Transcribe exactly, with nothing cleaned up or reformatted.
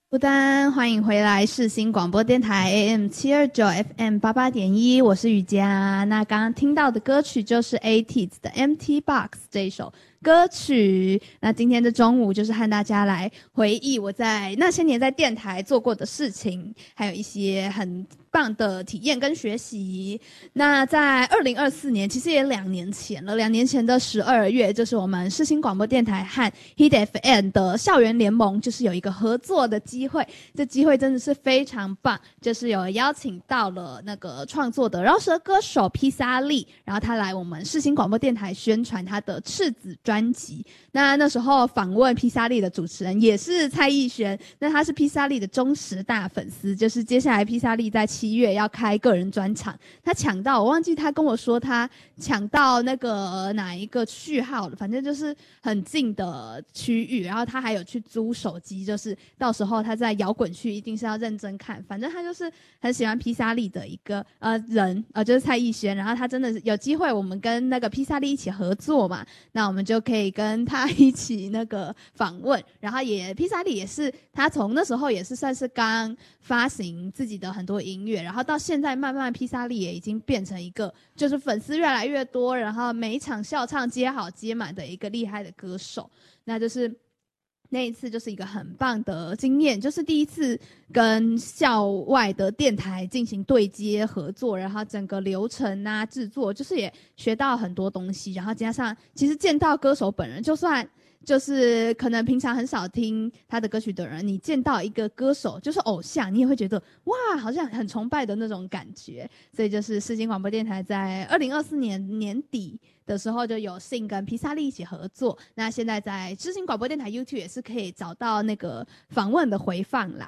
不丹，欢迎回来世新广播电台 A M 七二九 F M 八八点一，我是雨佳。那刚刚听到的歌曲就是 A T E Z 的 Empty Box 这一首歌曲。那今天的中午就是和大家来回忆我在那些年在电台做过的事情，还有一些很棒的体验跟学习。那在二零二四年，其实也两年前了，两年前的十二月，就是我们世新广播电台和 Hit F M 的校园联盟，就是有一个合作的机会。这机会真的是非常棒，就是有邀请到了那个创作的饶舌歌手披萨利，然后他来我们世新广播电台宣传他的赤子专辑。那那时候访问披萨利的主持人也是蔡艺轩，那他是披萨利的忠实大粉丝，就是接下来披萨利在七月要开个人专场，他抢到，我忘记他跟我说他抢到那个哪一个序号了，反正就是很近的区域，然后他还有去租手机，就是到时候他在摇滚区一定是要认真看，反正他就是很喜欢披萨利的一个呃人，呃就是蔡艺轩，然后他真的是有机会我们跟那个披萨利一起合作嘛，那我们就可以跟他一起那个访问，然后也披萨利也是他从那时候也是算是刚发行自己的很多音乐，然后到现在慢慢披萨利也已经变成一个就是粉丝越来越多，然后每一场笑唱接好接满的一个厉害的歌手。那就是那一次就是一个很棒的经验，就是第一次跟校外的电台进行对接合作，然后整个流程啊制作就是也学到很多东西，然后加上其实见到歌手本人，就算就是可能平常很少听他的歌曲的人，你见到一个歌手就是偶像，你也会觉得哇好像很崇拜的那种感觉。所以就是世新广播电台在二零二四年年底的时候就有幸跟披萨利一起合作，那现在在世新广播电台 YouTube 也是可以找到那个访问的回放啦。